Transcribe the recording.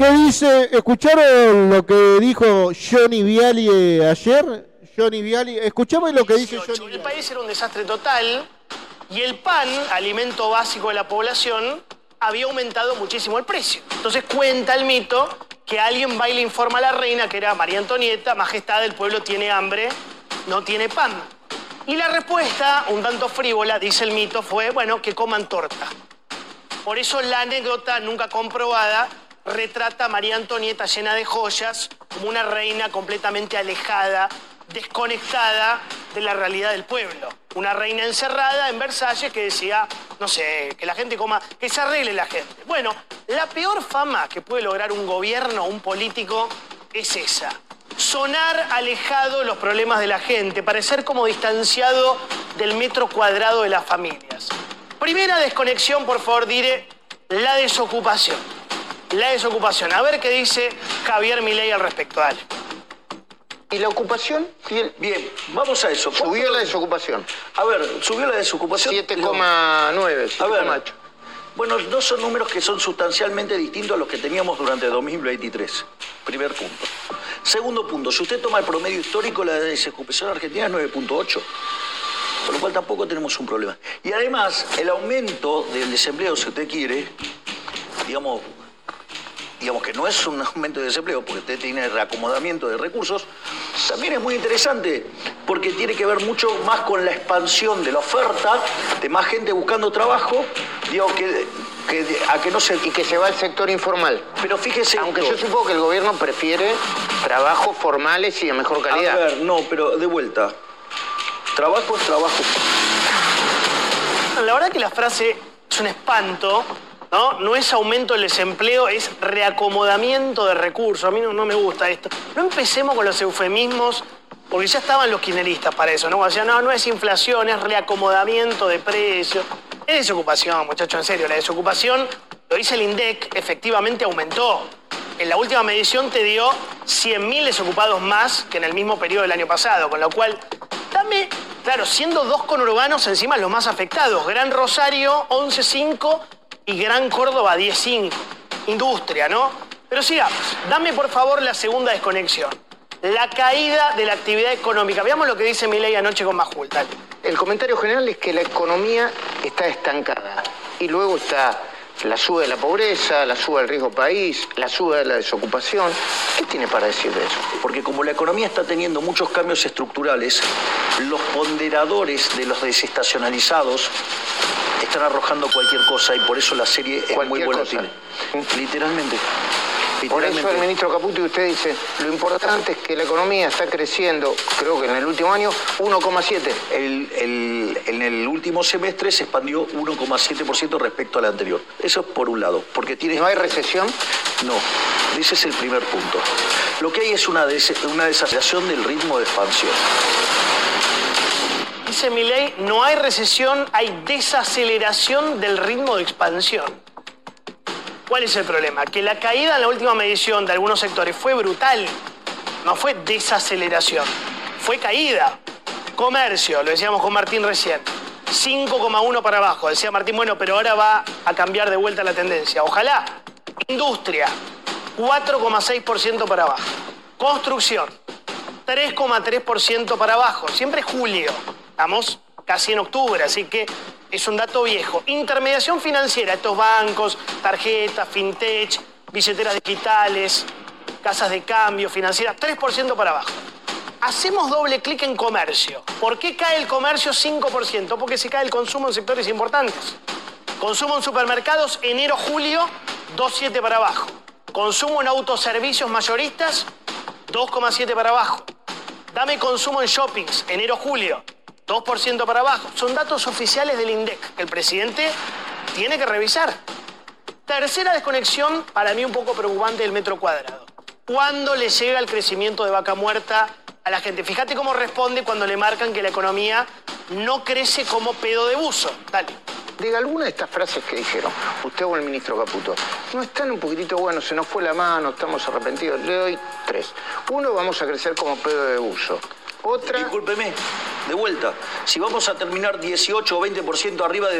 ¿Qué dice? ¿Escucharon lo que dijo Johnny Viale ayer? Johnny Viale, escuchame lo que dice Johnny Viale. El país era un desastre total y el pan, alimento básico de la población, había aumentado muchísimo el precio. Entonces cuenta el mito que alguien va y le informa a la reina, que era María Antonieta: Majestad, el pueblo tiene hambre, no tiene pan. Y la respuesta, un tanto frívola, dice el mito, fue, bueno, que coman torta. Por eso la anécdota, nunca comprobada, retrata a María Antonieta llena de joyas, como una reina completamente alejada, desconectada de la realidad del pueblo. Una reina encerrada en Versalles que decía, no sé, que la gente coma, que se arregle la gente. Bueno, la peor fama que puede lograr un gobierno, un político, es esa. Sonar alejado de los problemas de la gente, parecer como distanciado del metro cuadrado de las familias. Primera desconexión, por favor, diré, la desocupación. La desocupación. A ver qué dice Javier Milei al respecto. Dale. ¿Y la ocupación? Bien, vamos a eso. Subió la desocupación. A ver, subió la desocupación. 7,9, 7,8. Bueno, no son números que son sustancialmente distintos a los que teníamos durante 2023. Primer punto. Segundo punto, si usted toma el promedio histórico, la desocupación argentina es 9,8. Con lo cual tampoco tenemos un problema. Y además, el aumento del desempleo, si usted quiere, digamos que no es un aumento de desempleo, porque usted tiene reacomodamiento de recursos, también es muy interesante, porque tiene que ver mucho más con la expansión de la oferta, de más gente buscando trabajo, digo, a que no se... Y que se va al sector informal. Pero fíjese... Aunque yo supongo que el gobierno prefiere trabajos formales y de mejor calidad. A ver, no, pero de vuelta. Trabajo es trabajo. La verdad que la frase es un espanto, ¿no? No es aumento del desempleo, es reacomodamiento de recursos. A mí no me gusta esto. No empecemos con los eufemismos, porque ya estaban los kirchneristas para eso, ¿no? O sea, no es inflación, es reacomodamiento de precios. Es desocupación, muchachos, en serio. La desocupación, lo dice el INDEC, efectivamente aumentó. En la última medición te dio 100.000 desocupados más que en el mismo periodo del año pasado, con lo cual, dame, claro, siendo dos conurbanos encima los más afectados, Gran Rosario 11,5 y Gran Córdoba 10,5. Industria, ¿no? Pero sigamos, dame por favor la segunda desconexión. La caída de la actividad económica. Veamos lo que dice Milei anoche con Majul. Dale. El comentario general es que la economía está estancada. Y luego está la suba de la pobreza, la suba del riesgo país, la suba de la desocupación. ¿Qué tiene para decir de eso? Porque como la economía está teniendo muchos cambios estructurales, los ponderadores de los desestacionalizados están arrojando cualquier cosa y por eso la serie es muy volátil. Literalmente. Por eso el ministro Caputo y usted dice, lo importante es que la economía está creciendo, creo que en el último año, 1,7. En el último semestre se expandió 1,7% respecto al anterior. Eso es por un lado. Porque tiene... ¿No hay recesión? No, ese es el primer punto. Lo que hay es una desaceleración del ritmo de expansión. Dice Milei, no hay recesión, hay desaceleración del ritmo de expansión. ¿Cuál es el problema? Que la caída en la última medición de algunos sectores fue brutal. No fue desaceleración, fue caída. Comercio, lo decíamos con Martín recién, 5,1 para abajo. Decía Martín, bueno, pero ahora va a cambiar de vuelta la tendencia. Ojalá. Industria, 4,6% para abajo. Construcción, 3,3% para abajo. Siempre es julio. Estamos casi en octubre, así que es un dato viejo. Intermediación financiera, estos bancos, tarjetas, fintech, billeteras digitales, casas de cambio, financieras, 3% para abajo. Hacemos doble clic en comercio. ¿Por qué cae el comercio 5%? Porque se cae el consumo en sectores importantes. Consumo en supermercados, enero-julio, 2,7 para abajo. Consumo en autoservicios mayoristas, 2,7 para abajo. Dame consumo en shoppings, enero-julio, 2% para abajo. Son datos oficiales del INDEC que el presidente tiene que revisar. Tercera desconexión, para mí un poco preocupante, del metro cuadrado. ¿Cuándo le llega el crecimiento de vaca muerta a la gente? Fíjate cómo responde cuando le marcan que la economía no crece como pedo de buzo. Dale. Diga, alguna de estas frases que dijeron, usted o el ministro Caputo, no están un poquitito, bueno, se nos fue la mano, estamos arrepentidos. Le doy 3. 1, vamos a crecer como pedo de buzo. Otra... Discúlpeme, de vuelta, si vamos a terminar 18 o 20% arriba de